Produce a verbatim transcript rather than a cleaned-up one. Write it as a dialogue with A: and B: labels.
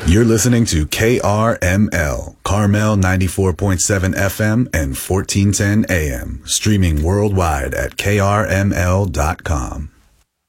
A: You're listening to K R M L, Carmel ninety-four point seven F M and fourteen ten A M, streaming worldwide at K R M L dot com.